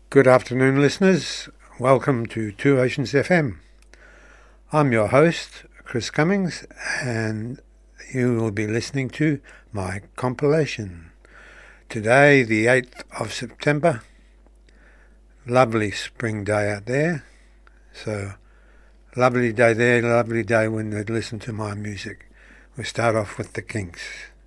Good afternoon, listeners. Welcome to Two Oceans FM. I'm your host, Chris Cummings, and you will be listening to my compilation. Today, the 8th of September, lovely spring day out there. So, lovely day there, lovely day when they listen to my music. We start off with the Kinks.